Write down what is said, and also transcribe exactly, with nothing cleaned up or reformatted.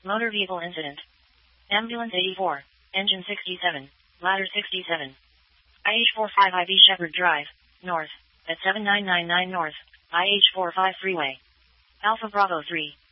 Motor vehicle incident. Ambulance eighty-four. Engine sixty-seven. Ladder sixty-seven. I H forty-five I B Shepherd Drive, North, at seven nine nine nine North, I H forty-five Freeway. Alpha Bravo three.